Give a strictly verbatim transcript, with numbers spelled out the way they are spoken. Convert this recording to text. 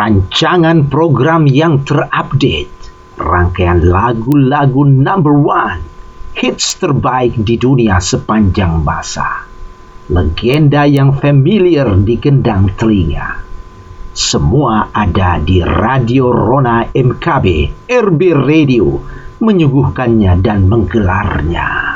rancangan program yang terupdate, rangkaian lagu-lagu number one, hits terbaik di dunia sepanjang masa, legenda yang familiar di gendang telinga. Semua ada di Radio Rona M K B, R B Radio, menyuguhkannya dan menggelarnya.